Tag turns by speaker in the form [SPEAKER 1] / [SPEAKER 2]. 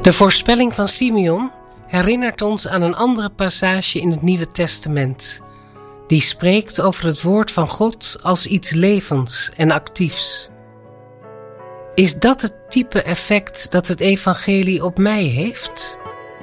[SPEAKER 1] De voorspelling van Simeon herinnert ons aan een andere passage in het Nieuwe Testament. Die spreekt over het woord van God als iets levends en actiefs. Is dat het type effect dat het evangelie op mij heeft?